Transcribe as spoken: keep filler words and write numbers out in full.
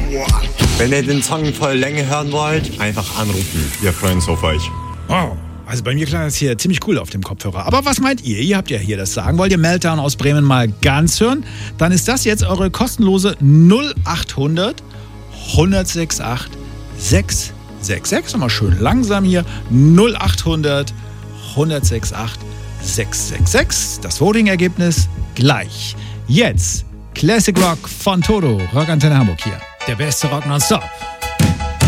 Wenn ihr den Song voll Länge hören wollt, einfach anrufen. Wir freuen uns auf euch. Wow. Also bei mir klang das hier ziemlich cool auf dem Kopfhörer. Aber was meint ihr? Ihr habt ja hier das Sagen. Wollt ihr Meltdown aus Bremen mal ganz hören? Dann ist das jetzt eure kostenlose null acht hundert hundertsechsundachtzig sechshundertsechsundachtzig. Nochmal schön langsam hier. null acht hundert hundertsechsundachtzig sechshundertsechsundachtzig. Das Voting-Ergebnis gleich. Jetzt Classic Rock von Toto. Rockantenne Hamburg hier. Der beste Rock nonstop.